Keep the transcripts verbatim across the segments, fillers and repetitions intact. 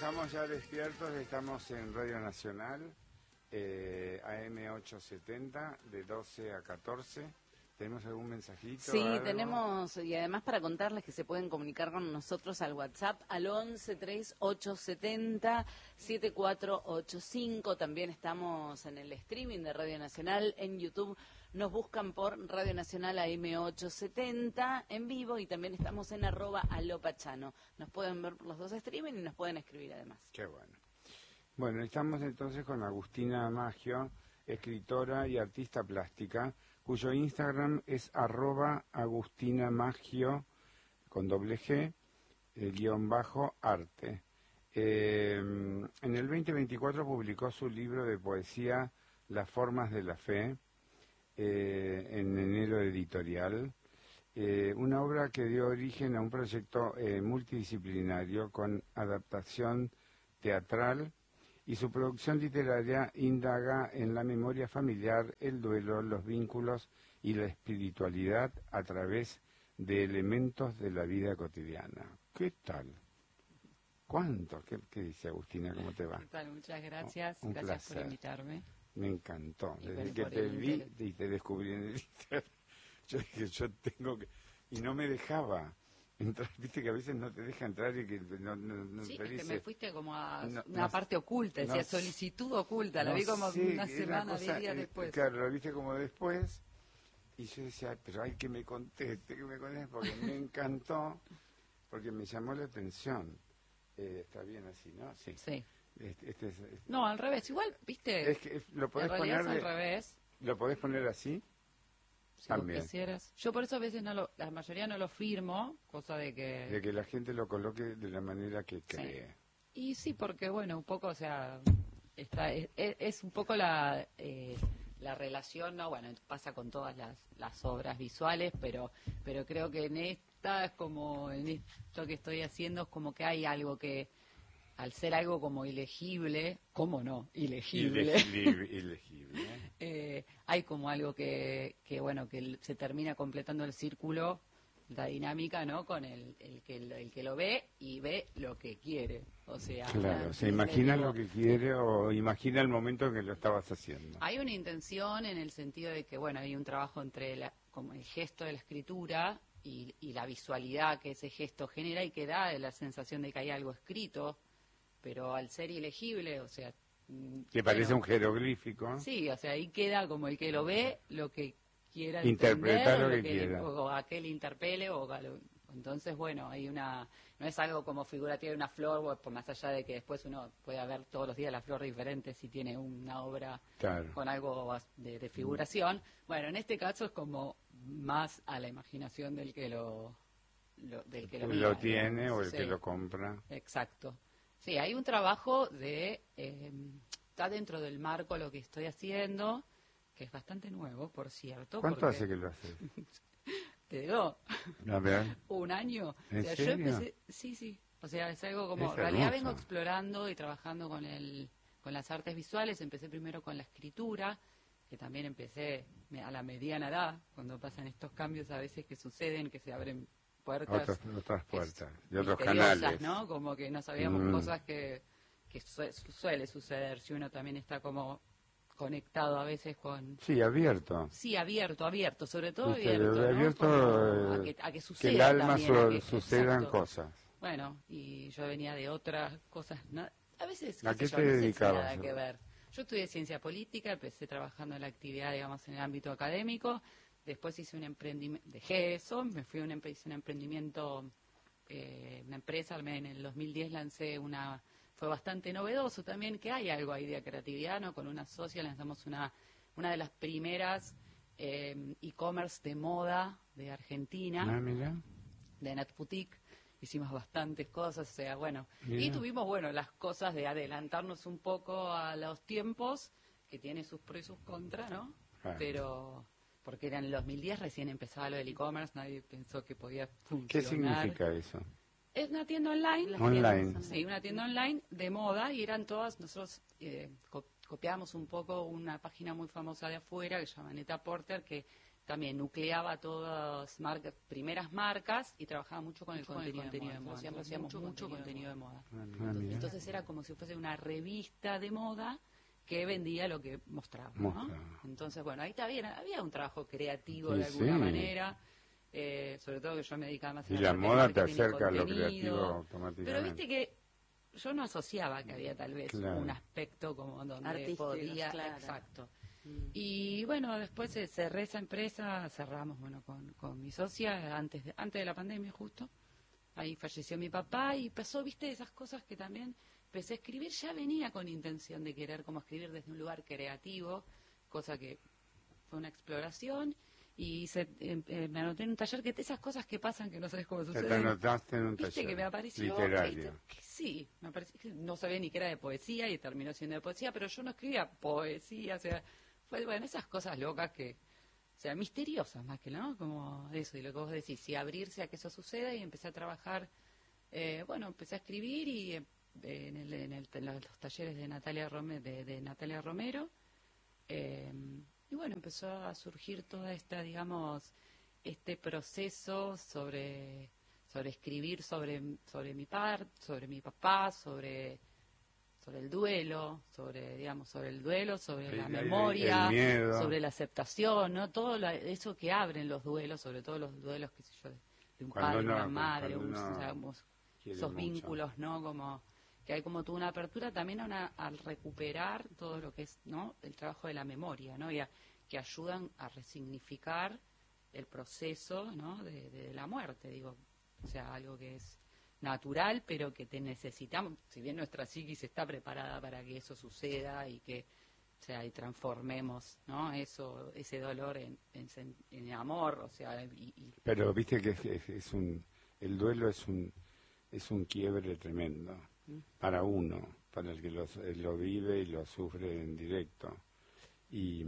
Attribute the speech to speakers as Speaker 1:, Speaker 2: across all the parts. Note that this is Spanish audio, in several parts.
Speaker 1: estamos ya despiertos, estamos en Radio Nacional, eh, A M ochocientos setenta, de doce a catorce. ¿Tenemos algún mensajito?
Speaker 2: Sí,
Speaker 1: algo?
Speaker 2: tenemos, y además para contarles que se pueden comunicar con nosotros al WhatsApp al once treinta y ocho setenta setenta y cuatro ochenta y cinco. También estamos en el streaming de Radio Nacional en YouTube. Nos buscan por Radio Nacional A M ochocientos setenta en vivo y también estamos en arroba alopachano. Nos pueden ver por los dos streaming y nos pueden escribir además.
Speaker 1: Qué bueno. Bueno, estamos entonces con Agustina Maggio, escritora y artista plástica, cuyo Instagram es arroba Agustina Maggio, con doble G, eh, guión bajo, arte. Eh, en el veinte veinticuatro publicó su libro de poesía Las formas de la fe, eh, en enero editorial, eh, una obra que dio origen a un proyecto eh, multidisciplinario con adaptación teatral, y su producción literaria indaga en la memoria familiar, el duelo, los vínculos y la espiritualidad a través de elementos de la vida cotidiana. ¿Qué tal? ¿Cuánto? ¿Qué, qué dice Agustina? ¿Cómo te va?
Speaker 2: ¿Qué tal? Muchas gracias.
Speaker 1: Un
Speaker 2: gracias
Speaker 1: placer.
Speaker 2: por invitarme.
Speaker 1: Me encantó.
Speaker 2: Y
Speaker 1: Desde
Speaker 2: bueno,
Speaker 1: que
Speaker 2: por
Speaker 1: te
Speaker 2: el
Speaker 1: vi
Speaker 2: interés.
Speaker 1: y te descubrí en el Instagram, yo dije, yo tengo que... Y no me dejaba entrar, viste que a veces no te deja entrar y que no, no, no
Speaker 2: Sí,
Speaker 1: te
Speaker 2: es que
Speaker 1: dice...
Speaker 2: me fuiste como a
Speaker 1: No,
Speaker 2: una
Speaker 1: no,
Speaker 2: parte oculta, decía
Speaker 1: no,
Speaker 2: solicitud oculta, la
Speaker 1: no
Speaker 2: vi como
Speaker 1: sé,
Speaker 2: una
Speaker 1: era
Speaker 2: semana,
Speaker 1: cosa,
Speaker 2: diez días
Speaker 1: eh,
Speaker 2: después.
Speaker 1: Claro, lo viste como después, y yo decía, "Ay, pero hay que me conteste, que me conteste", porque me encantó, porque me llamó la atención. Eh, está bien así, ¿no? Sí.
Speaker 2: Sí.
Speaker 1: Este, este es, es-
Speaker 2: No, al revés, igual, viste,
Speaker 1: es que lo
Speaker 2: en
Speaker 1: podés
Speaker 2: realidad
Speaker 1: poner,
Speaker 2: es al
Speaker 1: de-
Speaker 2: revés.
Speaker 1: lo podés poner así,
Speaker 2: Si
Speaker 1: también.
Speaker 2: vos quisieras. Yo por eso a veces no lo, la mayoría no lo firmo, cosa de que...
Speaker 1: de que la gente lo coloque de la manera que cree.
Speaker 2: Y sí, porque bueno, un poco, o sea, está, es, es un poco la, eh, la relación, no, bueno, pasa con todas las, las obras visuales, pero, pero creo que en esta es como, en esto que estoy haciendo es como que hay algo que, al ser algo como ilegible, ¿cómo no? Ilegible.
Speaker 1: Ilegible, ilegible, ¿eh?
Speaker 2: eh, hay como algo que, que, bueno, que el- se termina completando el círculo, la dinámica, ¿no? Con el, el, que, el que lo ve y ve lo que quiere. O sea,
Speaker 1: Claro,
Speaker 2: la-
Speaker 1: se
Speaker 2: le
Speaker 1: imagina
Speaker 2: digo,
Speaker 1: lo que quiere o imagina el momento en que lo estabas haciendo.
Speaker 2: hay una intención en el sentido de que, bueno, hay un trabajo entre la, como el gesto de la escritura y, y la visualidad que ese gesto genera y que da la sensación de que hay algo escrito, pero al ser ilegible, o sea... mm,
Speaker 1: ¿Te parece
Speaker 2: bueno,
Speaker 1: un jeroglífico?
Speaker 2: sí, o sea, ahí queda como el que lo ve, lo que quiera
Speaker 1: Interpretar
Speaker 2: entender,
Speaker 1: lo
Speaker 2: o
Speaker 1: que
Speaker 2: le-
Speaker 1: quiera.
Speaker 2: o a que le interpele, o a lo- entonces, bueno, hay una, no es algo como figurativo de una flor, o por más allá de que después uno pueda ver todos los días la flor diferente si tiene una obra
Speaker 1: Claro.
Speaker 2: con algo as- de, de figuración. Bueno, en este caso es como más a la imaginación del que lo, lo- del que lo,
Speaker 1: Lo
Speaker 2: mira,
Speaker 1: tiene
Speaker 2: digamos.
Speaker 1: o el
Speaker 2: Sí.
Speaker 1: que lo compra.
Speaker 2: Exacto. Sí, hay un trabajo de... eh, está dentro del marco lo que estoy haciendo, que es bastante nuevo, por cierto.
Speaker 1: ¿Cuánto
Speaker 2: porque-
Speaker 1: hace que lo haces?
Speaker 2: Te digo,
Speaker 1: A ver.
Speaker 2: un año.
Speaker 1: ¿En
Speaker 2: o sea,
Speaker 1: serio?
Speaker 2: yo empecé... Sí, sí. O sea, es algo como...
Speaker 1: Es
Speaker 2: en realidad
Speaker 1: hermoso.
Speaker 2: vengo explorando y trabajando con el con las artes visuales. Empecé primero con la escritura, que también empecé me- a la mediana edad, cuando pasan estos cambios a veces que suceden, que se abren puertas...
Speaker 1: Otras, otras puertas, de
Speaker 2: es-
Speaker 1: otros
Speaker 2: misteriosas,
Speaker 1: canales.
Speaker 2: ¿no? Como que no sabíamos
Speaker 1: Mm.
Speaker 2: cosas que, que sue- suele suceder si uno también está como conectado a veces con...
Speaker 1: Sí, abierto.
Speaker 2: Sí, abierto, abierto, sobre todo
Speaker 1: Viste,
Speaker 2: abierto, ¿no?
Speaker 1: abierto,
Speaker 2: Como a
Speaker 1: eh,
Speaker 2: que, a que
Speaker 1: que
Speaker 2: suceda
Speaker 1: el alma
Speaker 2: también,
Speaker 1: su-
Speaker 2: a que-
Speaker 1: sucedan
Speaker 2: exacto.
Speaker 1: cosas.
Speaker 2: Bueno, y yo venía de otras cosas, ¿no? A veces,
Speaker 1: ¿A
Speaker 2: sé
Speaker 1: qué
Speaker 2: yo,
Speaker 1: te
Speaker 2: no sé si
Speaker 1: dedicabas?
Speaker 2: nada que ver. Yo estudié ciencia política, empecé trabajando en la actividad, digamos, en el ámbito académico, después hice un emprendimiento, dejé eso, me fui a un, empre- hice un emprendimiento, eh, una empresa, en el dos mil diez lancé una, fue bastante novedoso también, que hay algo ahí de creatividad, ¿no? Con una socia lanzamos una, una de las primeras eh, e-commerce de moda de Argentina,
Speaker 1: Ah, mira.
Speaker 2: de Nat Boutique. Hicimos bastantes cosas, o sea, bueno,
Speaker 1: Mira.
Speaker 2: y tuvimos, bueno, las cosas de adelantarnos un poco a los tiempos, que tiene sus pros y sus contras, ¿no?
Speaker 1: Claro.
Speaker 2: Pero, porque era en el dos mil diez, recién empezaba lo del e-commerce, nadie pensó que podía funcionar.
Speaker 1: ¿Qué significa eso?
Speaker 2: Es una tienda online.
Speaker 1: Las Online. tiendas
Speaker 2: Sí, una tienda online de moda, y eran todas, nosotros eh, co- copiábamos un poco una página muy famosa de afuera, que se llama Neta Porter, que también nucleaba todas marcas, primeras marcas y trabajaba mucho con el
Speaker 3: Con
Speaker 2: contenido,
Speaker 3: el contenido
Speaker 2: de
Speaker 3: de
Speaker 2: moda.
Speaker 3: moda.
Speaker 2: Hacíamos, hacíamos mucho, mucho contenido de moda.
Speaker 1: Ah,
Speaker 2: Entonces,
Speaker 1: mira.
Speaker 2: entonces era como si fuese una revista de moda que vendía lo que mostraba, ¿no?
Speaker 1: Mostraba.
Speaker 2: Entonces, bueno, ahí también había un trabajo creativo
Speaker 1: Sí,
Speaker 2: de alguna
Speaker 1: sí.
Speaker 2: manera, eh, sobre todo que yo me dedicaba más a
Speaker 1: Y
Speaker 2: la
Speaker 1: la
Speaker 2: parte de
Speaker 1: moda te
Speaker 2: marketing y
Speaker 1: acerca a lo
Speaker 2: contenido.
Speaker 1: creativo
Speaker 2: Pero
Speaker 1: automáticamente.
Speaker 2: viste que yo no asociaba que había tal vez
Speaker 1: Claro.
Speaker 2: un aspecto como donde
Speaker 3: Artístico,
Speaker 2: podía,
Speaker 3: claro.
Speaker 2: exacto.
Speaker 3: Mm.
Speaker 2: Y bueno, después eh, cerré esa empresa, cerramos bueno con, con mi socia antes de, antes de la pandemia justo. Ahí falleció mi papá y pasó, viste, esas cosas que también empecé a escribir, ya venía con intención de querer como escribir desde un lugar creativo, cosa que fue una exploración. Y hice, eh, eh, me anoté en un taller que esas cosas que pasan que no sabes cómo
Speaker 1: Te
Speaker 2: suceden.
Speaker 1: anotaste en un
Speaker 2: Viste
Speaker 1: taller
Speaker 2: que me apareció
Speaker 1: literario.
Speaker 2: que- que sí, me pareció que no sabía ni que era de poesía y terminó siendo de poesía, pero yo no escribía poesía, o sea, fue bueno, esas cosas locas que, o sea, misteriosas más que no, como eso y lo que vos decís, y abrirse a que eso suceda y empecé a trabajar, eh, bueno, empecé a escribir y eh, en, el, en, el, en los talleres de Natalia Rome, de, de Natalia Romero. Eh, y bueno, empezó a surgir toda esta, digamos, este proceso sobre, sobre escribir sobre, sobre mi par, sobre mi papá, sobre, sobre el duelo, sobre, digamos, sobre el duelo, sobre
Speaker 1: El-
Speaker 2: la
Speaker 1: el-
Speaker 2: memoria,
Speaker 1: el miedo.
Speaker 2: sobre la aceptación, ¿no? Todo la- eso que abren los duelos, sobre todo los duelos, qué sé yo, de, de un
Speaker 1: Cuando
Speaker 2: padre,
Speaker 1: uno-
Speaker 2: una madre,
Speaker 1: cuando
Speaker 2: un,
Speaker 1: uno
Speaker 2: o sea, como
Speaker 1: quiere
Speaker 2: esos
Speaker 1: mucho.
Speaker 2: vínculos, ¿no? Como que hay como toda una apertura también a una, al recuperar todo lo que es, ¿no? El trabajo de la memoria, ¿no? Y a- que ayudan a resignificar el proceso, ¿no? De, de la muerte, digo, o sea, algo que es natural, pero que te necesitamos, si bien nuestra psiquis está preparada para que eso suceda y que, o sea, y transformemos, ¿no? Eso, ese dolor en, en, sen- en amor, o sea, y, y
Speaker 1: Pero viste que es, es- es un, el duelo es un, es un quiebre tremendo
Speaker 2: ¿Mm?
Speaker 1: para uno, para el que lo, lo vive y lo sufre en directo. Y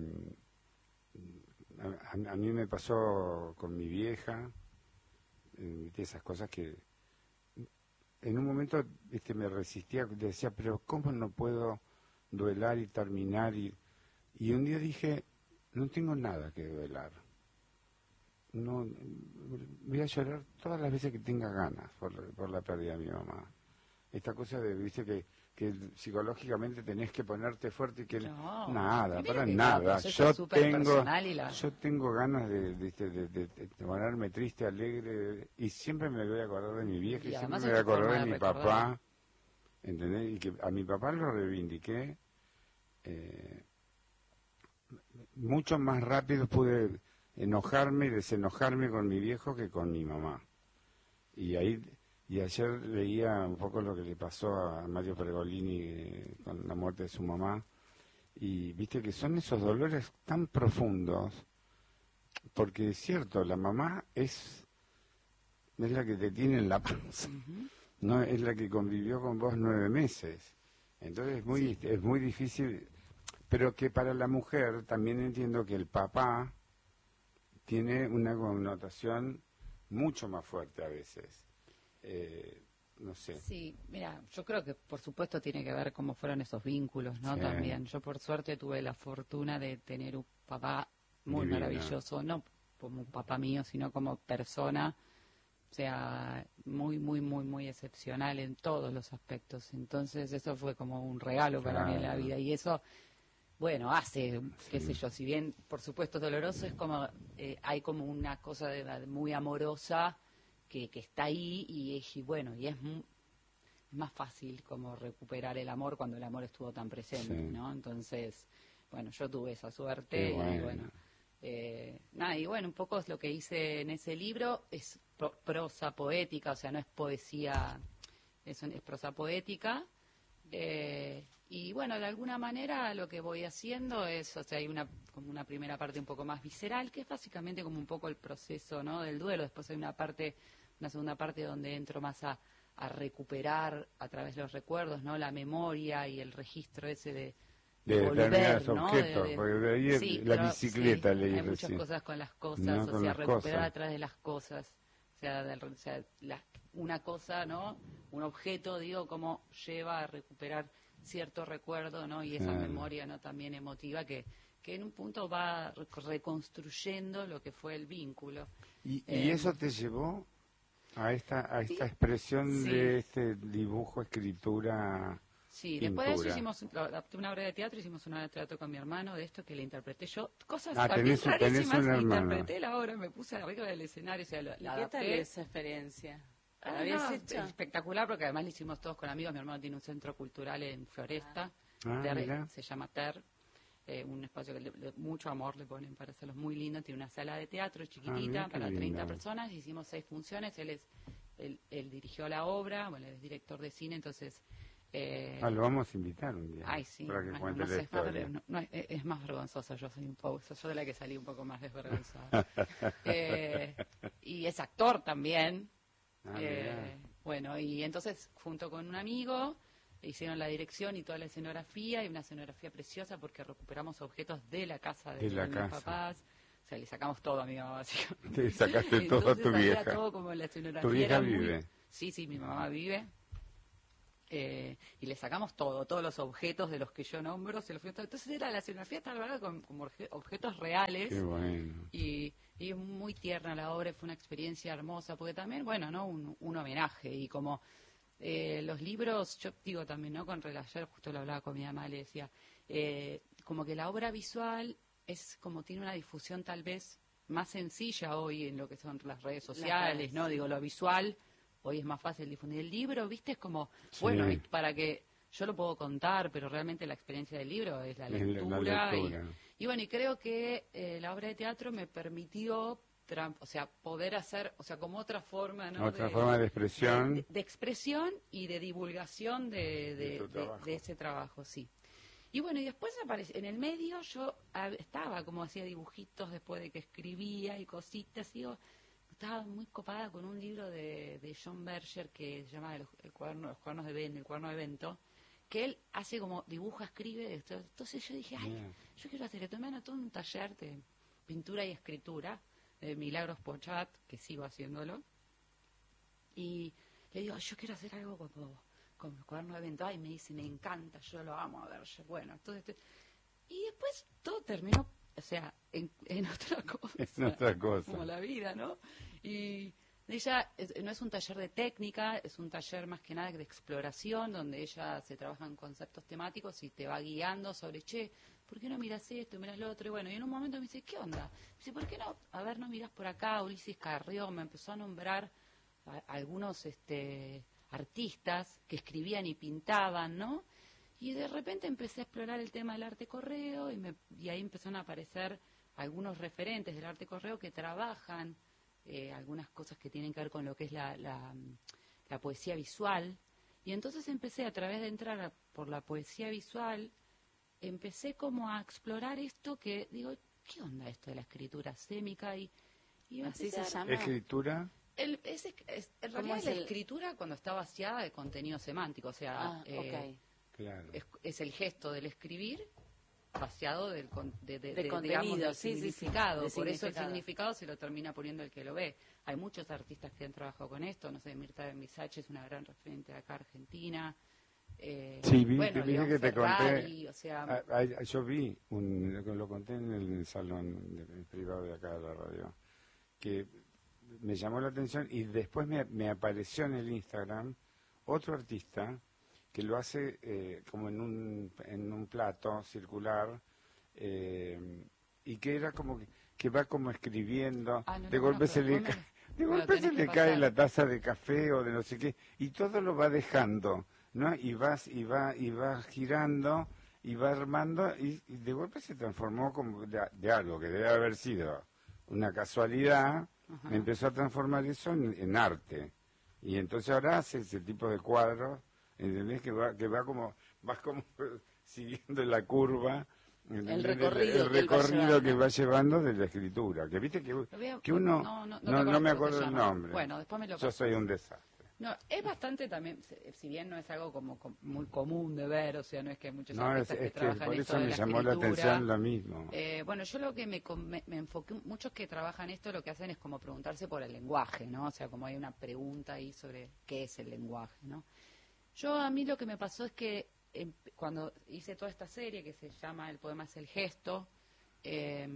Speaker 1: mm, a, a- a mí me pasó con mi vieja, eh, viste, esas cosas que en un momento viste, me resistía, decía, pero ¿cómo no puedo duelar y terminar? Y, y un día dije, no tengo nada que duelar. No, voy a llorar todas las veces que tenga ganas por, por la pérdida de mi mamá. Esta cosa de, viste, que, que psicológicamente tenés que ponerte fuerte y que
Speaker 2: No,
Speaker 1: nada,
Speaker 2: primero
Speaker 1: para
Speaker 2: que cada
Speaker 1: nada.
Speaker 2: proceso
Speaker 1: Yo
Speaker 2: es súper
Speaker 1: tengo,
Speaker 2: personal y la-
Speaker 1: yo tengo ganas de, de, de, de- de- de ponerme triste, alegre, y siempre me voy a acordar de mi vieja y,
Speaker 2: Y
Speaker 1: siempre
Speaker 2: además
Speaker 1: me
Speaker 2: es
Speaker 1: voy a
Speaker 2: tu forma
Speaker 1: acordar de
Speaker 2: de
Speaker 1: mi
Speaker 2: recordar.
Speaker 1: papá, ¿entendés? Y que a mi papá lo reivindiqué. Eh, mucho más rápido pude enojarme y desenojarme con mi viejo que con mi mamá. Y ahí y ayer leía un poco lo que le pasó a Mario Pergolini eh, con la muerte de su mamá y viste que son esos dolores tan profundos porque es cierto, la mamá es es la que te tiene en la panza,
Speaker 2: Ujú.
Speaker 1: no es la que convivió con vos nueve meses. Entonces es muy
Speaker 2: Sí.
Speaker 1: es muy difícil, pero que para la mujer también entiendo que el papá tiene una connotación mucho más fuerte a veces. Eh, no sé.
Speaker 2: Sí, mira, yo creo que por supuesto tiene que ver cómo fueron esos vínculos, ¿no?
Speaker 1: Sí.
Speaker 2: También. Yo por suerte tuve la fortuna de tener un papá muy
Speaker 1: Divino.
Speaker 2: maravilloso, no como un papá mío, sino como persona, o sea, muy, muy, muy, muy excepcional en todos los aspectos. Entonces eso fue como un regalo para mí en la
Speaker 1: Claro.
Speaker 2: vida y eso, bueno, hace, qué
Speaker 1: Sí.
Speaker 2: sé yo, si bien por supuesto doloroso, es como, eh, hay como una cosa de, de muy amorosa que, que está ahí y, y bueno, y es, mu- es más fácil como recuperar el amor cuando el amor estuvo tan presente,
Speaker 1: Sí.
Speaker 2: ¿no? Entonces, bueno, yo tuve esa suerte
Speaker 1: Qué
Speaker 2: y
Speaker 1: bueno.
Speaker 2: bueno, eh, nada, y bueno, un poco es lo que hice en ese libro, es pro- prosa poética, o sea, no es poesía, es, un- es prosa poética. Eh, y bueno, de alguna manera lo que voy haciendo es, o sea, hay una como una primera parte un poco más visceral, que es básicamente como un poco el proceso, ¿no? Del duelo. Después hay una parte, una segunda parte donde entro más a, a recuperar a través de los recuerdos, ¿no? La memoria y el registro ese de,
Speaker 1: De
Speaker 2: volver,
Speaker 1: determinados
Speaker 2: ¿no?
Speaker 1: objetos,
Speaker 2: De- de-
Speaker 1: porque de ahí
Speaker 2: sí,
Speaker 1: la
Speaker 2: pero
Speaker 1: bicicleta
Speaker 2: sí,
Speaker 1: leí
Speaker 2: hay muchas
Speaker 1: recién.
Speaker 2: cosas con las cosas,
Speaker 1: No,
Speaker 2: o
Speaker 1: con
Speaker 2: sea,
Speaker 1: las
Speaker 2: recuperar
Speaker 1: cosas.
Speaker 2: a través de las cosas. O sea, del- o sea, la- una cosa, ¿no? Un objeto, digo, cómo lleva a recuperar cierto recuerdo, ¿no? Y esa
Speaker 1: Claro.
Speaker 2: memoria, ¿no? También emotiva que, que en un punto va reconstruyendo lo que fue el vínculo.
Speaker 1: ¿Y,
Speaker 2: eh,
Speaker 1: y eso te llevó a esta a esta
Speaker 2: sí,
Speaker 1: expresión
Speaker 2: sí.
Speaker 1: de este dibujo, escritura,
Speaker 2: Sí,
Speaker 1: pintura?
Speaker 2: después de eso hicimos adapté una obra de teatro, hicimos una obra de teatro con mi hermano, de esto que le interpreté yo, cosas
Speaker 1: Ah,
Speaker 2: también
Speaker 1: tenés un- tenés
Speaker 2: rarísimas,
Speaker 1: un
Speaker 2: le
Speaker 1: hermano.
Speaker 2: interpreté la obra, me puse arriba del escenario, o sea, la,
Speaker 3: ¿Y
Speaker 2: la
Speaker 3: qué tal
Speaker 2: adapté.
Speaker 3: esa experiencia? ¿La
Speaker 2: Ah,
Speaker 3: habías
Speaker 2: no,
Speaker 3: hecho?
Speaker 2: espectacular, porque además lo hicimos todos con amigos. Mi hermano tiene un centro cultural en Floresta,
Speaker 1: Ah,
Speaker 2: Ter,
Speaker 1: mira.
Speaker 2: se llama Ter, eh, un espacio que le- le- mucho amor le ponen para hacerlos muy lindo. Tiene una sala de teatro chiquitita
Speaker 1: mira qué
Speaker 2: para treinta
Speaker 1: lindo.
Speaker 2: personas. Hicimos seis funciones. Él es él, él dirigió la obra, bueno, él es director de cine, entonces... Eh,
Speaker 1: Ah, lo vamos a invitar un día.
Speaker 2: Ay, sí,
Speaker 1: para que
Speaker 2: bueno,
Speaker 1: cuente
Speaker 2: no
Speaker 1: la
Speaker 2: sé, es más,
Speaker 1: historia.
Speaker 2: ver- no, no, es, es más vergonzosa, yo soy un poco, soy yo de la que salí un poco más desvergonzada. Eh, y es actor también.
Speaker 1: Ah,
Speaker 2: eh,
Speaker 1: mirá.
Speaker 2: bueno, y entonces, junto con un amigo, hicieron la dirección y toda la escenografía, y una escenografía preciosa porque recuperamos objetos de la casa de,
Speaker 1: De la
Speaker 2: mis
Speaker 1: casa.
Speaker 2: papás. O sea, le sacamos todo a mi mamá, básicamente.
Speaker 1: Te sacaste todo a
Speaker 2: Entonces,
Speaker 1: tu
Speaker 2: ahí era
Speaker 1: vieja.
Speaker 2: todo como la escenografía.
Speaker 1: ¿Tu vieja
Speaker 2: era muy-
Speaker 1: vive?
Speaker 2: Sí, sí, mi mamá vive. Eh, y le sacamos todo, todos los objetos de los que yo nombro, se los fui- entonces era la escenografía estaba armada con, con orje- objetos reales.
Speaker 1: Qué bueno.
Speaker 2: Y, y es muy tierna la obra, fue una experiencia hermosa, porque también, bueno, ¿no? Un, un homenaje, y como eh, los libros, yo digo también, ¿no? Con rela- ayer justo lo hablaba con mi mamá, le decía, eh, como que la obra visual es como tiene una difusión tal vez más sencilla hoy en lo que son las redes sociales,
Speaker 3: redes,
Speaker 2: ¿no?
Speaker 3: sí.
Speaker 2: Digo, lo visual, hoy es más fácil difundir el libro, ¿viste? Es como, bueno,
Speaker 1: Sí.
Speaker 2: y para que yo lo puedo contar, pero realmente la experiencia del libro es la
Speaker 1: Es la- la
Speaker 2: lectura. y-
Speaker 1: lectura.
Speaker 2: y bueno, y creo que eh, la obra de teatro me permitió, tra- o sea, poder hacer, o sea, como otra forma, ¿no?
Speaker 1: Otra
Speaker 2: de,
Speaker 1: forma de expresión.
Speaker 2: de, de expresión y de divulgación de,
Speaker 1: De
Speaker 2: de,
Speaker 1: tu
Speaker 2: de-
Speaker 1: trabajo.
Speaker 2: de ese trabajo, sí. Y bueno, y después aparece, en el medio yo ah, estaba como hacía dibujitos después de que escribía y cositas, y yo estaba muy copada con un libro de, de John Berger que se llama el, el cuaderno, Los cuadernos de Ben, el cuaderno de Bento, que él hace como dibuja, escribe, esto. Entonces yo dije, ay,
Speaker 1: Bien.
Speaker 2: yo quiero hacer esto. Me anotó un taller de pintura y escritura de Milagros Pochat, que sigo haciéndolo, y le digo, yo quiero hacer algo como con el cuaderno de Bento. Ay, me dice, me encanta, yo lo amo a ver. Yo, bueno, entonces, te- y después todo terminó, o sea, en, en otra cosa.
Speaker 1: Es otra cosa.
Speaker 2: Como la vida, ¿no? Y ella es- no es un taller de técnica, es un taller más que nada de exploración, donde ella se trabaja en conceptos temáticos y te va guiando sobre, che, ¿por qué no miras esto, miras lo otro? Y bueno, y en un momento me dice, ¿qué onda? Me dice, ¿por qué no? A ver, no miras por acá. Ulises Carrión me empezó a nombrar a- algunos este, artistas que escribían y pintaban, ¿no? Y de repente empecé a explorar el tema del arte correo, y, me, y ahí empezaron a aparecer algunos referentes del arte correo que trabajan eh, algunas cosas que tienen que ver con lo que es la, la, la poesía visual. Y entonces empecé, a través de entrar a- por la poesía visual, empecé como a explorar esto que, digo, ¿qué onda esto de la escritura sémica? Y, y
Speaker 3: Así
Speaker 2: empecé
Speaker 3: se
Speaker 2: a-
Speaker 3: llama.
Speaker 1: Escritura.
Speaker 2: el- es, es- en
Speaker 3: ¿Cómo
Speaker 2: realidad
Speaker 3: es
Speaker 2: la
Speaker 3: el-
Speaker 2: escritura cuando está vaciada de contenido semántico, o sea,
Speaker 3: Ah,
Speaker 2: eh,
Speaker 3: ok.
Speaker 1: Claro.
Speaker 2: es, es el gesto del escribir vaciado del con- de, de-
Speaker 3: De
Speaker 2: de-
Speaker 3: contenido,
Speaker 2: digamos, del
Speaker 3: sí, sí, sí,
Speaker 2: significado.
Speaker 3: de
Speaker 2: Por eso el
Speaker 3: significado.
Speaker 2: significado se lo termina poniendo el que lo ve. Hay muchos artistas que han trabajado con esto, no sé, Mirta Benvisache es una gran referente de acá Argentina. Eh,
Speaker 1: Sí, vi,
Speaker 2: bueno,
Speaker 1: vi
Speaker 2: León
Speaker 1: que te
Speaker 2: Ferrari,
Speaker 1: conté.
Speaker 2: o sea,
Speaker 1: Ah, ah, yo vi, un, lo conté en el salón de- privado de acá de la radio, que me llamó la atención y después me, me apareció en el Instagram otro artista que lo hace eh, como en un, en un plato circular eh, y que era como que, que va como escribiendo,
Speaker 2: Ah, no
Speaker 1: de
Speaker 2: lo
Speaker 1: golpe
Speaker 2: conozco,
Speaker 1: se le,
Speaker 2: vos me-
Speaker 1: ca- de
Speaker 2: me lo
Speaker 1: golpe se
Speaker 2: tenés que
Speaker 1: le cae
Speaker 2: pasar.
Speaker 1: la taza de café o de no sé qué y todo lo va dejando, ¿no? Y vas y va y va girando y va armando y, y de golpe se transformó como de, de algo que debe haber sido una casualidad,
Speaker 2: Ajá.
Speaker 1: empezó a transformar eso en, en arte y entonces ahora hace ese tipo de cuadros, ¿entendés? Que va que va como vas como siguiendo la curva, ¿entendés?
Speaker 3: recorrido
Speaker 1: el
Speaker 3: que él va
Speaker 1: recorrido
Speaker 3: llevando.
Speaker 1: que va llevando de la escritura, que viste que,
Speaker 2: Lo voy a-
Speaker 1: que uno
Speaker 2: no, no, no te
Speaker 1: no, no
Speaker 2: acuerdas
Speaker 1: me
Speaker 2: cómo se
Speaker 1: acuerdo el
Speaker 2: llama.
Speaker 1: nombre.
Speaker 2: Bueno, después me lo
Speaker 1: Yo soy un desastre.
Speaker 2: No, es bastante también, se- si bien no es algo como com- muy común de ver, o sea, no es que hay muchos
Speaker 1: No, es,
Speaker 2: artistas que
Speaker 1: es que
Speaker 2: trabajan
Speaker 1: por
Speaker 2: esto
Speaker 1: eso
Speaker 2: de
Speaker 1: me
Speaker 2: la
Speaker 1: llamó la
Speaker 2: escritura.
Speaker 1: atención lo mismo.
Speaker 2: Eh, bueno, yo lo que me, com- me, me enfoqué, muchos que trabajan esto lo que hacen es como preguntarse por el lenguaje, ¿no? O sea, como hay una pregunta ahí sobre qué es el lenguaje, ¿no? Yo a mí lo que me pasó es que em, cuando hice toda esta serie que se llama El poema es el gesto, eh,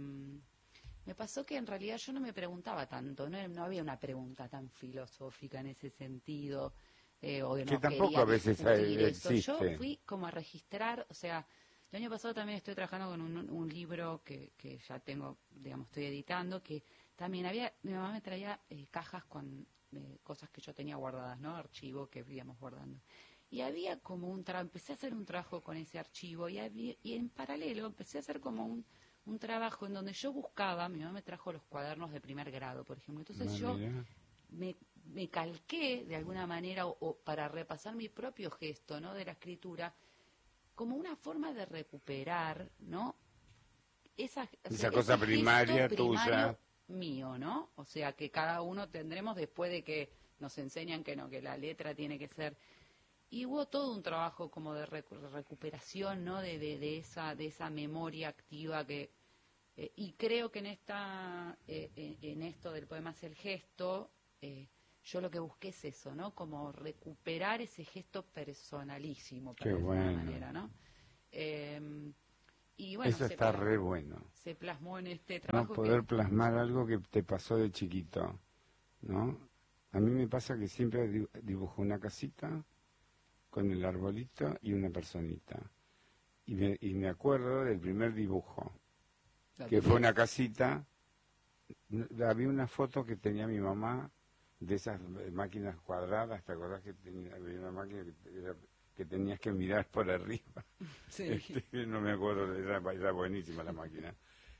Speaker 2: me pasó que en realidad yo no me preguntaba tanto, no, no había una pregunta tan filosófica en ese sentido, eh, o que
Speaker 1: Que
Speaker 2: no
Speaker 1: tampoco
Speaker 2: quería
Speaker 1: a veces
Speaker 2: discutir eso.
Speaker 1: existe.
Speaker 2: Yo fui como a registrar, o sea, el año pasado también estoy trabajando con un, un libro que, que ya tengo, digamos, estoy editando, que también había, mi mamá me traía eh, cajas con eh, cosas que yo tenía guardadas, ¿no? Archivo que íbamos guardando. Y había como un trabajo, empecé a hacer un trabajo con ese archivo y, había, y en paralelo empecé a hacer como un, un trabajo en donde yo buscaba, mi mamá me trajo los cuadernos de primer grado, por ejemplo, entonces
Speaker 1: No,
Speaker 2: yo
Speaker 1: mira.
Speaker 2: me, me calqué de alguna manera o, o para repasar mi propio gesto, ¿no? De la escritura, como una forma de recuperar, ¿no? Esa, o sea,
Speaker 1: Esa cosa
Speaker 2: ese
Speaker 1: primaria
Speaker 2: gesto primario
Speaker 1: tuya.
Speaker 2: mío, ¿no? O sea, que cada uno tendremos después de que nos enseñan que no, que la letra tiene que ser. Y hubo todo un trabajo como de recu recuperación, ¿no? De, de, de esa de esa memoria activa que eh, y creo que en esta eh, en, en esto del poema es el gesto, eh, yo lo que busqué es eso, ¿no? Como recuperar ese gesto personalísimo, para
Speaker 1: Qué
Speaker 2: decirlo de
Speaker 1: bueno.
Speaker 2: alguna manera, ¿no? Eh, y bueno,
Speaker 1: Eso
Speaker 2: se,
Speaker 1: está
Speaker 2: pla-
Speaker 1: re bueno.
Speaker 2: se plasmó en este
Speaker 1: No
Speaker 2: trabajo
Speaker 1: poder
Speaker 2: que
Speaker 1: plasmar algo que te pasó de chiquito, ¿no? A mí me pasa que siempre di- dibujo una casita con el arbolito y una personita. Y me, y me acuerdo del primer dibujo,
Speaker 2: lo
Speaker 1: que fue
Speaker 2: tenés.
Speaker 1: una casita. N- Había una foto que tenía mi mamá de esas eh, máquinas cuadradas, ¿te acordás que tenía había una máquina que, te- era- que tenías que mirar por arriba?
Speaker 2: Sí.
Speaker 1: Este, no me acuerdo, era, era buenísima la máquina.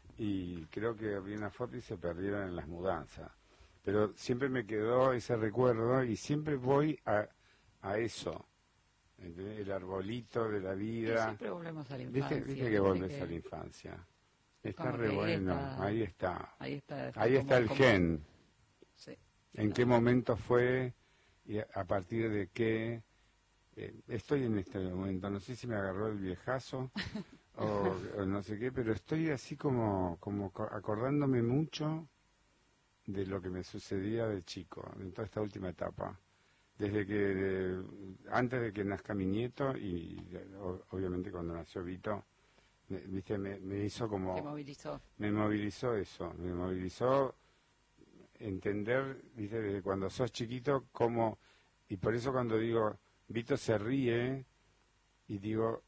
Speaker 1: Y creo que había una foto y se perdieron en las mudanzas. Pero siempre me quedó ese recuerdo y siempre voy a, a eso, ¿entendés? El arbolito de la
Speaker 2: Y
Speaker 1: vida.
Speaker 2: siempre volvemos a la infancia.
Speaker 1: ¿Viste, viste que volvés a la infancia? Está
Speaker 2: Como
Speaker 1: re
Speaker 2: que ahí
Speaker 1: bueno,
Speaker 2: está-
Speaker 1: ahí está.
Speaker 2: Ahí está.
Speaker 1: Ahí
Speaker 2: como-
Speaker 1: está el
Speaker 2: como-
Speaker 1: gen.
Speaker 2: Sí.
Speaker 1: ¿En qué momento fue y a a partir de qué? Eh, estoy en este momento, no sé si me agarró el viejazo o, o no sé qué, pero estoy así como, como co- acordándome mucho de lo que me sucedía de chico, en toda esta última etapa. Desde que, eh, antes de que nazca mi nieto y eh, o- obviamente cuando nació Vito, me, viste, me, me hizo como...
Speaker 2: Que movilizó.
Speaker 1: Me movilizó eso, me movilizó entender, viste, desde cuando sos chiquito, cómo, y por eso cuando digo, Vito se ríe, y digo,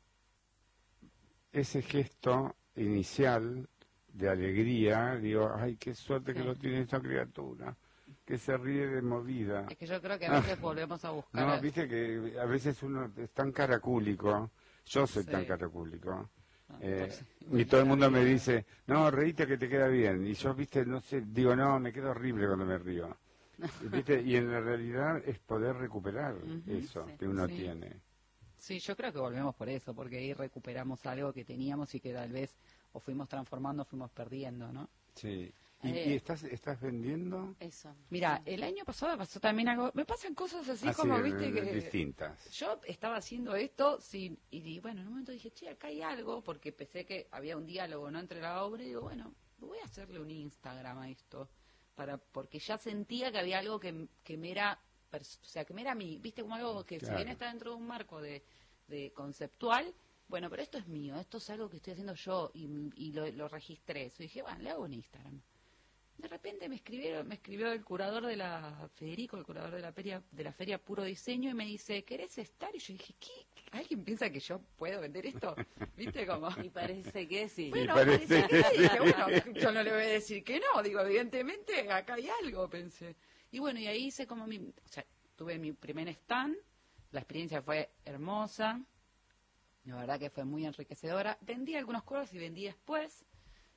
Speaker 1: ese gesto inicial de alegría, digo, ay, qué suerte que
Speaker 2: Sí.
Speaker 1: lo tiene esta criatura, que se ríe de movida.
Speaker 2: Es que yo creo que a veces volvemos a buscar.
Speaker 1: No,
Speaker 2: a-
Speaker 1: viste que a veces uno es tan caracúlico, yo soy
Speaker 2: Sí.
Speaker 1: tan caracúlico,
Speaker 2: No,
Speaker 1: eh,
Speaker 2: entonces,
Speaker 1: y todo el mundo me
Speaker 2: vida.
Speaker 1: dice, no, reíte que te queda bien. Y yo, viste, no sé, digo, no, me quedo horrible cuando me río. Y, ¿viste? Y en la realidad es poder recuperar
Speaker 2: Ujú,
Speaker 1: eso
Speaker 3: sí,
Speaker 1: que uno
Speaker 2: sí.
Speaker 1: tiene.
Speaker 2: Sí, yo creo que volvemos por eso, porque ahí recuperamos algo que teníamos y que tal vez o fuimos transformando o fuimos perdiendo, ¿no?
Speaker 1: Sí. ¿Y,
Speaker 2: Eh.
Speaker 1: y estás, estás vendiendo?
Speaker 3: Eso.
Speaker 2: Mira,
Speaker 3: sí.
Speaker 2: el año pasado pasó también algo, me pasan cosas así
Speaker 1: Así,
Speaker 2: como,
Speaker 1: eh,
Speaker 2: viste, que
Speaker 1: distintas.
Speaker 2: yo estaba haciendo esto sin, y di- bueno, en un momento dije, che, acá hay algo, porque pensé que había un diálogo, ¿no?, entre la obra, y digo, bueno, voy a hacerle un Instagram a esto, para porque ya sentía que había algo que, que me era, pers- o sea, que me era mi, viste, como algo que si
Speaker 1: Claro.
Speaker 2: bien está dentro de un marco de, de conceptual, bueno, pero esto es mío, esto es algo que estoy haciendo yo, y, y lo, lo registré, eso, y dije, bueno, le hago un Instagram. De repente me escribieron, me escribió el curador de la Federico, el curador de la feria, de la feria Puro Diseño, y me dice, ¿querés estar? Y yo dije, ¿qué? ¿Alguien piensa que yo puedo vender esto? ¿Viste cómo?
Speaker 3: Y parece que sí.
Speaker 2: Bueno,
Speaker 1: parece
Speaker 2: parece que
Speaker 1: que
Speaker 2: sí. Dije, bueno, yo no le voy a decir que no. Digo, evidentemente acá hay algo, pensé. Y bueno, y ahí hice como mi, o sea, tuve mi primer stand, la experiencia fue hermosa, la verdad que fue muy enriquecedora. Vendí algunas cosas y vendí después.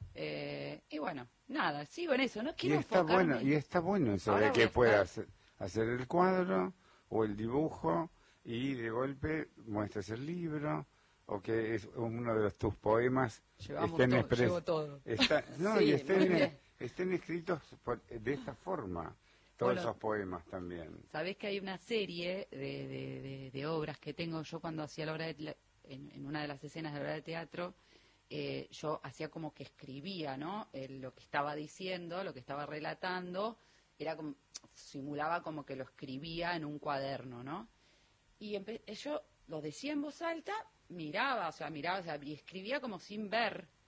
Speaker 2: Eh, y bueno, nada, sigo en eso, no
Speaker 1: Y
Speaker 2: quiero
Speaker 1: está
Speaker 2: enfocarme.
Speaker 1: bueno, y está bueno eso
Speaker 2: Ahora
Speaker 1: de
Speaker 2: voy
Speaker 1: que
Speaker 2: a estar-
Speaker 1: puedas hacer el cuadro o el dibujo y de golpe muestres el libro o que es uno de los, tus poemas
Speaker 2: Llevamos
Speaker 1: estén
Speaker 2: todo,
Speaker 1: expres-
Speaker 2: llevo todo.
Speaker 1: está- no,
Speaker 3: Sí,
Speaker 1: y
Speaker 3: muy
Speaker 1: estén,
Speaker 3: bien.
Speaker 1: estén escritos por- de esta forma, todos
Speaker 2: Bueno,
Speaker 1: esos poemas también.
Speaker 2: Sabés que hay una serie de, de, de- de obras que tengo yo cuando hacía la obra de, la- en, en una de las escenas de la obra de teatro, eh, yo hacía como que escribía, ¿no? El- lo que estaba diciendo, lo que estaba relatando, era como, simulaba como que lo escribía en un cuaderno, ¿no? Y empe- yo lo decía en voz alta, miraba, o sea, miraba, o sea, y escribía como sin ver.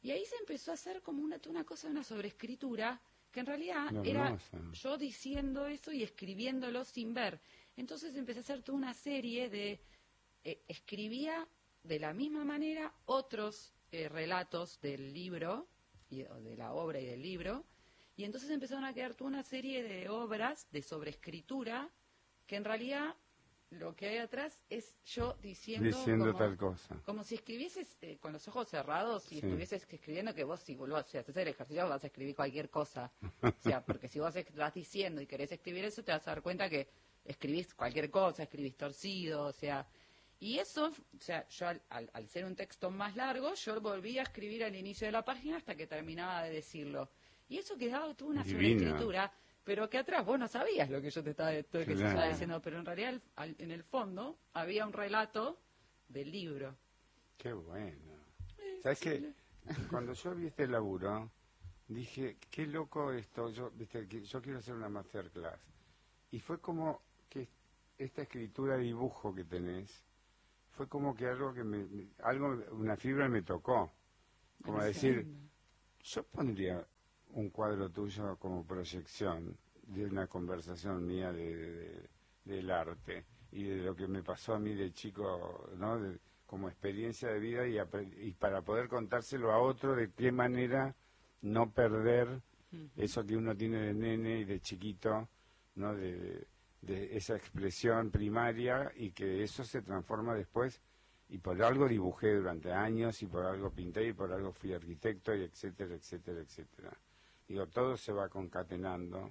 Speaker 2: Y ahí se empezó a hacer como una, una cosa de una sobreescritura, que en realidad
Speaker 1: No,
Speaker 2: era
Speaker 1: hermosa.
Speaker 2: yo diciendo eso y escribiéndolo sin ver. Entonces empecé a hacer toda una serie de... Eh, escribía de la misma manera otros eh, relatos del libro, y, o de la obra y del libro, y entonces empezaron a quedar toda una serie de obras de sobreescritura, que en realidad lo que hay atrás es yo diciendo...
Speaker 1: Diciendo
Speaker 2: como,
Speaker 1: tal cosa.
Speaker 2: como si escribieses eh, con los ojos cerrados y
Speaker 1: Sí.
Speaker 2: estuvieses escribiendo, que vos si, vos, si haces el ejercicio vas a escribir cualquier cosa. O sea, porque si vos vas diciendo y querés escribir eso, te vas a dar cuenta que escribís cualquier cosa, escribís torcido, o sea... Y eso, o sea, yo al, al, al ser un texto más largo, yo volví a escribir al inicio de la página hasta que terminaba de decirlo. Y eso quedaba toda una
Speaker 1: Divino.
Speaker 2: sobreescritura, pero que atrás vos no sabías lo que yo te estaba, todo lo que
Speaker 1: Claro.
Speaker 2: yo estaba diciendo, pero en realidad al, en el fondo había un relato del libro.
Speaker 1: Qué bueno. ¿Sabes qué? Cuando yo vi este laburo, dije, qué loco esto, yo, viste, que yo quiero hacer una masterclass. Y fue como que esta escritura dibujo que tenés, fue como que algo que me, me- algo, una fibra me tocó. Como decir, yo pondría un cuadro tuyo como proyección de una conversación mía de, de- del arte y de lo que me pasó a mí de chico, ¿no? De- como experiencia de vida y, apre- y para poder contárselo a otro de qué manera no perder eso que uno tiene de nene y de chiquito, ¿no? De, de esa expresión primaria y que eso se transforma después y por algo dibujé durante años y por algo pinté y por algo fui arquitecto y etcétera, etcétera, etcétera. Digo, todo se va concatenando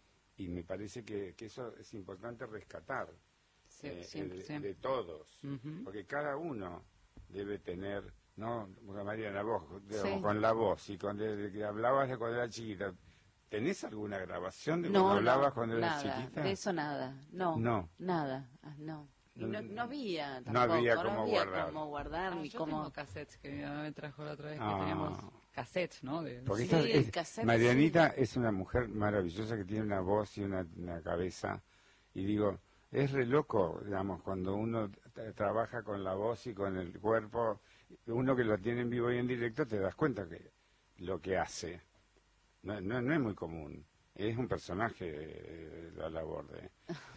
Speaker 1: y me parece que, que eso es importante rescatar
Speaker 2: Sí,
Speaker 1: eh,
Speaker 2: siempre,
Speaker 1: de,
Speaker 2: siempre.
Speaker 1: de todos,
Speaker 2: Ujú.
Speaker 1: porque cada uno debe tener, ¿no? Mariana, vos, digamos,
Speaker 3: Sí.
Speaker 1: con la voz y con de, de que hablabas de cuando era chiquita, ¿tenés alguna grabación de
Speaker 3: No,
Speaker 1: cuando
Speaker 3: no,
Speaker 1: hablabas cuando eras
Speaker 3: nada,
Speaker 1: chiquita?
Speaker 3: de eso nada, no,
Speaker 1: No.
Speaker 3: nada, ah, no. Y no, no había
Speaker 1: No
Speaker 3: tampoco,
Speaker 1: había
Speaker 3: no
Speaker 1: cómo
Speaker 3: había
Speaker 1: guardar.
Speaker 3: cómo guardar,
Speaker 2: Ah,
Speaker 3: ni
Speaker 2: yo
Speaker 3: cómo...
Speaker 2: tengo cassettes que mi mamá me trajo la otra vez,
Speaker 1: Ah.
Speaker 2: que teníamos cassettes, ¿no? De,
Speaker 1: Porque
Speaker 3: Sí,
Speaker 1: esta
Speaker 3: el
Speaker 1: es-
Speaker 3: cassette,
Speaker 1: Marianita es una mujer maravillosa que tiene una voz y una, una cabeza. Y digo, es re loco, digamos, cuando uno t- trabaja con la voz y con el cuerpo, uno que lo tiene en vivo y en directo, te das cuenta que lo que hace no, no, no es muy común. Es un personaje, eh, la labor de...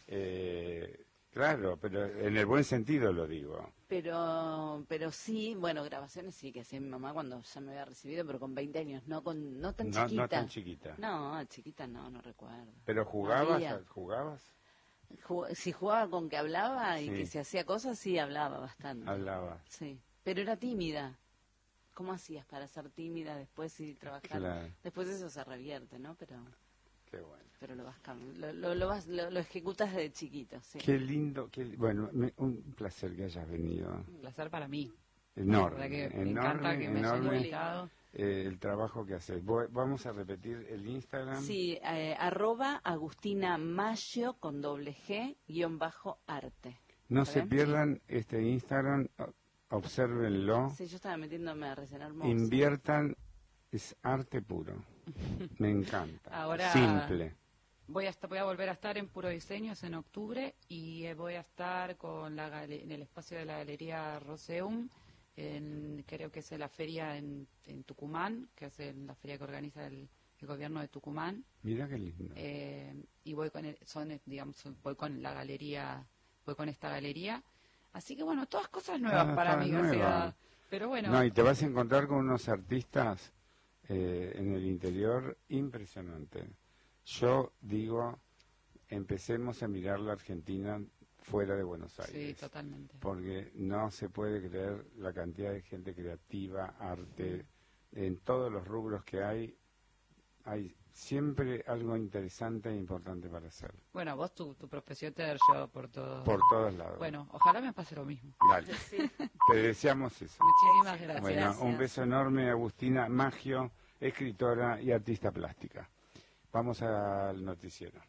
Speaker 1: Eh, claro, pero en el buen sentido lo digo.
Speaker 3: Pero, pero sí, bueno, grabaciones sí que hacía mi mamá cuando ya me había recibido, pero con veinte años, no con no tan
Speaker 1: No,
Speaker 3: chiquita.
Speaker 1: no tan chiquita.
Speaker 3: No, chiquita no, no recuerdo.
Speaker 1: Pero jugabas,
Speaker 3: Había.
Speaker 1: jugabas,
Speaker 3: Ju- si jugaba con que hablaba y
Speaker 1: Sí.
Speaker 3: que se hacía cosas, sí hablaba bastante.
Speaker 1: hablabas.
Speaker 3: Sí, pero era tímida. ¿Cómo hacías para ser tímida después y trabajar?
Speaker 1: Claro.
Speaker 3: Después eso se revierte, ¿no? Pero
Speaker 1: Qué bueno.
Speaker 3: pero lo vas cam- lo, lo, lo vas lo, lo ejecutas desde chiquito, sí.
Speaker 1: Qué lindo, qué, li- bueno, me- un placer que hayas venido.
Speaker 2: un placer para mí.
Speaker 1: Enorme,
Speaker 2: La verdad que me
Speaker 1: enorme,
Speaker 2: encanta que me hayan
Speaker 1: enorme
Speaker 2: invitado.
Speaker 1: eh, el trabajo que haces. Voy- Vamos a repetir el Instagram.
Speaker 3: Sí, eh, arroba Agustina Maggio con doble G guión bajo arte.
Speaker 1: No
Speaker 3: ¿Está
Speaker 1: se
Speaker 3: bien?
Speaker 1: pierdan este Instagram, o- obsérvenlo,
Speaker 3: Sí, yo estaba metiéndome a recién hermosa.
Speaker 1: inviertan, es arte puro. Me encanta.
Speaker 2: Ahora-
Speaker 1: Simple.
Speaker 2: Voy a, estar, voy a volver a estar en Puro Diseños en octubre y eh, voy a estar con la gale- en el espacio de la Galería Roseum, en, creo que es en la feria en, en Tucumán, que es en la feria que organiza el, el gobierno de Tucumán.
Speaker 1: Mira qué lindo.
Speaker 2: eh, y voy con el- son eh, digamos son- voy con la galería voy con esta galería, así que bueno, todas cosas nuevas
Speaker 1: Ah,
Speaker 2: para
Speaker 1: todas
Speaker 2: mí, o
Speaker 1: nuevas.
Speaker 2: sea, pero bueno,
Speaker 1: No, y te vas a encontrar con unos artistas eh, en el interior impresionante. Yo digo, empecemos a mirar la Argentina fuera de Buenos
Speaker 2: sí,
Speaker 1: Aires.
Speaker 2: totalmente.
Speaker 1: Porque no se puede creer la cantidad de gente creativa, arte, en todos los rubros que hay, hay siempre algo interesante e importante para hacer,
Speaker 2: Bueno, vos tu, tu profesión te ha llevado por todo.
Speaker 1: por todos lados.
Speaker 2: Bueno, ojalá me pase lo mismo.
Speaker 1: Dale, te deseamos eso.
Speaker 2: Muchísimas gracias.
Speaker 1: Bueno,
Speaker 3: Gracias.
Speaker 1: un beso enorme, Agustina Maggio, escritora y artista plástica. Vamos al noticiero.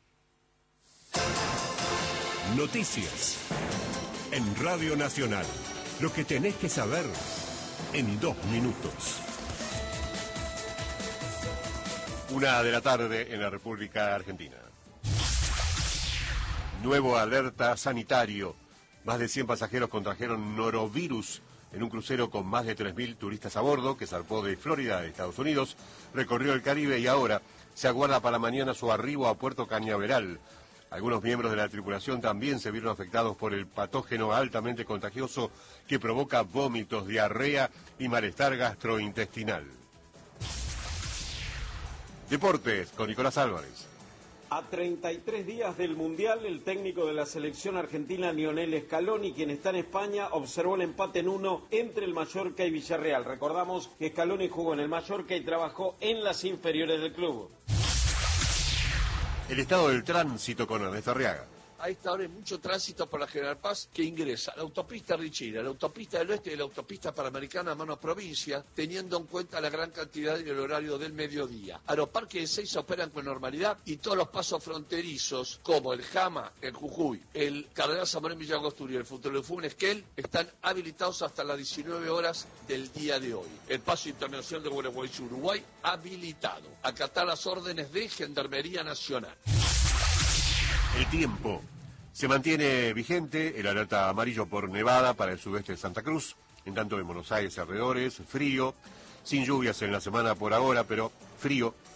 Speaker 4: Noticias. En Radio Nacional. Lo que tenés que saber en dos minutos. Una de la tarde en la República Argentina. Nuevo alerta sanitario. Más de cien pasajeros contrajeron norovirus en un crucero con más de tres mil turistas a bordo, que zarpó de Florida, de Estados Unidos, recorrió el Caribe y ahora se aguarda para mañana su arribo a Puerto Cañaveral. Algunos miembros de la tripulación también se vieron afectados por el patógeno altamente contagioso que provoca vómitos, diarrea y malestar gastrointestinal. Deportes con Nicolás Álvarez.
Speaker 5: A treinta y tres días del Mundial, el técnico de la selección argentina, Lionel Scaloni, quien está en España, observó el empate en uno entre el Mallorca y Villarreal. Recordamos que Scaloni jugó en el Mallorca y trabajó en las inferiores del club.
Speaker 4: El estado del tránsito con Ernesto Arriaga.
Speaker 6: A esta hora hay mucho tránsito por la General Paz que ingresa a la autopista Richira, la autopista del oeste y la autopista panamericana a mano provincia, teniendo en cuenta la gran cantidad y el horario del mediodía. Aeroparque de Ezeiza operan con normalidad y todos los pasos fronterizos, como el Jama en Jujuy, el Cardenal Zamorano en Villa Angostura y el Futbolefú en Esquel, están habilitados hasta las diecinueve horas del día de hoy. El paso internacional de Gualeguaychú, Uruguay, habilitado. Acatar las órdenes de Gendarmería Nacional.
Speaker 4: El tiempo. Se mantiene vigente el alerta amarillo por nevada para el sudeste de Santa Cruz, en tanto en Buenos Aires alrededores, frío, sin lluvias en la semana por ahora, pero frío